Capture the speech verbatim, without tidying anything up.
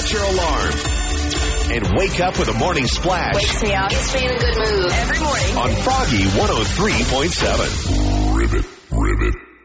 set your alarm, and wake up with a morning splash. Wakes me up. Gets me in a good mood. Every morning. On Froggy one oh three point seven. Ribbit, ribbit.